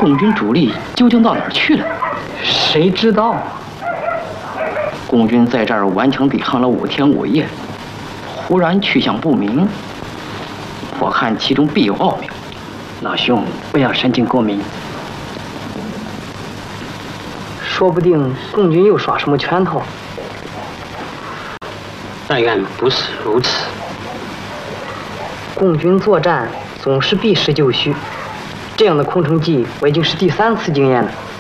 共军主力究竟到哪儿去了？ 谁知道？ 共军在这儿顽强抵抗了5天5夜，忽然去向不明。我看其中必有奥妙。 老兄，不要神经过敏。说不定共军又耍什么圈套。 但愿不是如此。 共军作战总是避实就虚，这样的空城计我已经是第3次经验了。